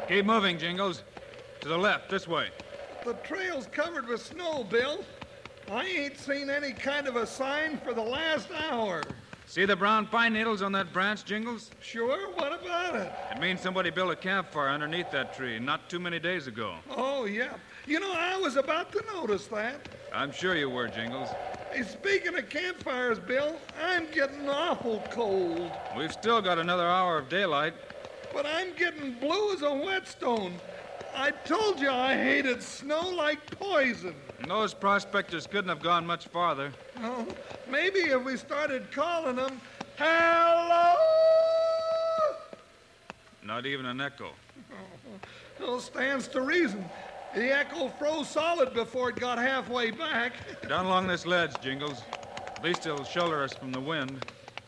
Keep moving, Jingles. To the left, this way. The trail's covered with snow, Bill. I ain't seen any kind of a sign for the last hour. See the brown pine needles on that branch, Jingles? Sure, what about it? It means somebody built a campfire underneath that tree not too many days ago. Oh, yeah. You know, I was about to notice that. I'm sure you were, Jingles. Hey, speaking of campfires, Bill, I'm getting awful cold. We've still got another hour of daylight. But I'm getting blue as a whetstone. I told you I hated snow like poison. Those prospectors couldn't have gone much farther. Oh, maybe if we started calling them, hello! Not even an echo. Well, stands to reason. The echo froze solid before it got halfway back. Down along this ledge, Jingles. At least it'll shelter us from the wind.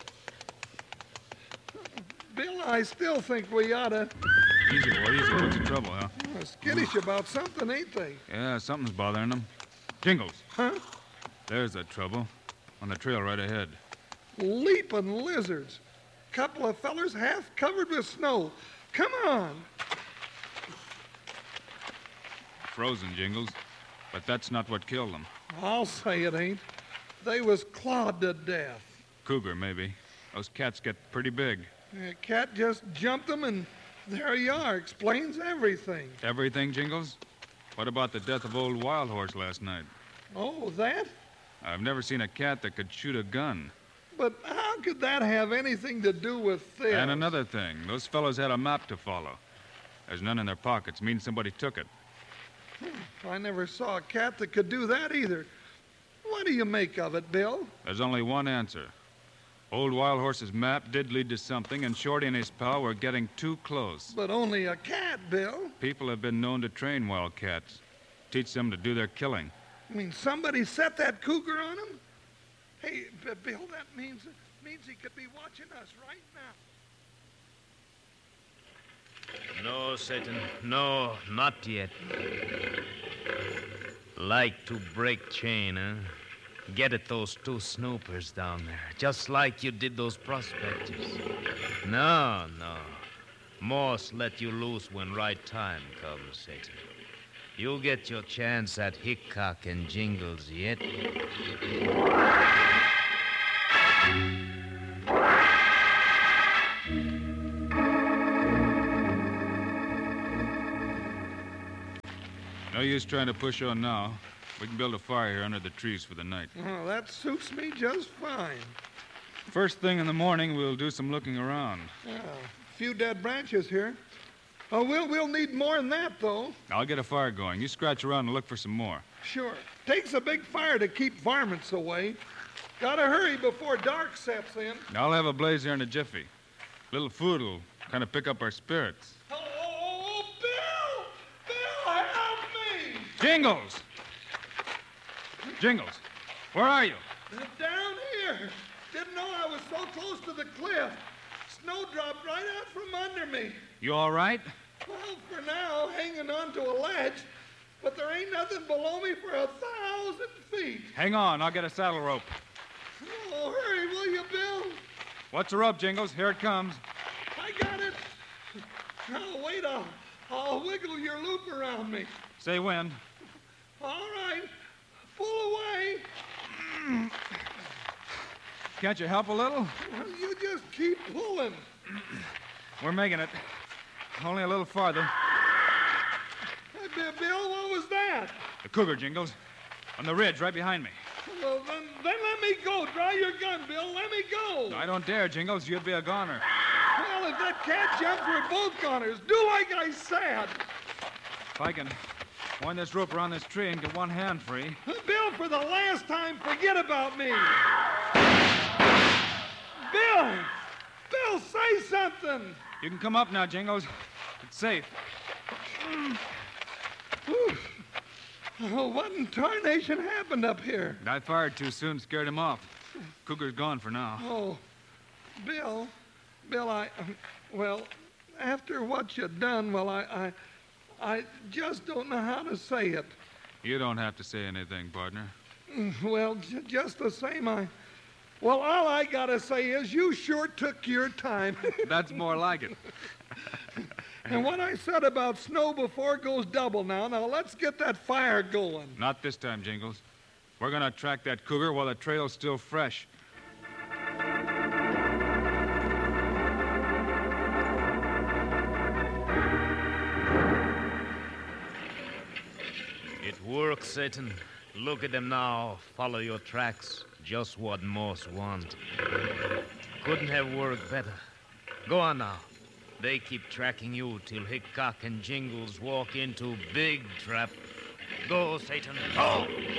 Bill, I still think we oughta... Easy, boy, easy. What's the trouble, huh? Skittish about something, ain't they? Yeah, something's bothering them. Jingles. Huh? There's the trouble. On the trail right ahead. Leaping lizards. Couple of fellers half covered with snow. Come on. Frozen, Jingles. But that's not what killed them. I'll say it ain't. They was clawed to death. Cougar, maybe. Those cats get pretty big. A cat just jumped them, and there you are. Explains everything. Everything, Jingles? What about the death of old Wild Horse last night? Oh, that? I've never seen a cat that could shoot a gun. But how could that have anything to do with this? And another thing. Those fellows had a map to follow. There's none in their pockets. Means somebody took it. I never saw a cat that could do that either. What do you make of it, Bill? There's only one answer. Old Wild Horse's map did lead to something, and Shorty and his pal were getting too close. But only a cat, Bill. People have been known to train wildcats. Teach them to do their killing. I mean, somebody set that cougar on him? Hey, Bill, that means he could be watching us right now. No, Satan. No, not yet. Like to break chain, huh? Get at those two snoopers down there, just like you did those prospectors. No. Morse let you loose when right time comes, Satan. You'll get your chance at Hickok and Jingles yet. No use trying to push on now. We can build a fire here under the trees for the night. Oh, that suits me just fine. First thing in the morning, we'll do some looking around. Yeah, a few dead branches here. Oh, we'll need more than that, though. I'll get a fire going. You scratch around and look for some more. Sure. Takes a big fire to keep varmints away. Gotta hurry before dark sets in. I'll have a blaze here in a jiffy. Little food will kind of pick up our spirits. Oh, Bill! Bill, help me! Jingles! Jingles, where are you? Down here. Didn't know I was so close to the cliff. Snow dropped right out from under me. You all right? Well, for now, hanging on to a ledge, but there ain't nothing below me for 1,000 feet. Hang on, I'll get a saddle rope. Oh, hurry, will you, Bill? What's the rope, Jingles? Here it comes. I got it. Oh, wait, I'll wiggle your loop around me. Say when. All right. Pull away. Can't you help a little? Well, you just keep pulling. We're making it. Only a little farther. Hey, Bill, what was that? The cougar, Jingles. On the ridge right behind me. Well, then let me go. Draw your gun, Bill. Let me go. I don't dare, Jingles. You'd be a goner. Well, if that cat jumped, we're both goners. Do like I said. If I can wind this rope around this tree and get one hand free. Bill, for the last time, forget about me. Bill, say something. You can come up now, Jingles. It's safe. Oh, what in tarnation happened up here? I fired too soon, scared him off. Cougar's gone for now. Oh, Bill, well, after what you done, well, I just don't know how to say it. You don't have to say anything, partner. Well, just the same, all I gotta say is you sure took your time. That's more like it. And what I said about snow before goes double now. Now, let's get that fire going. Not this time, Jingles. We're going to track that cougar while the trail's still fresh. It works, Satan. Look at them now. Follow your tracks. Just what Morse want. Couldn't have worked better. Go on now. They keep tracking you till Hickok and Jingles walk into big trap. Go, Satan. Go!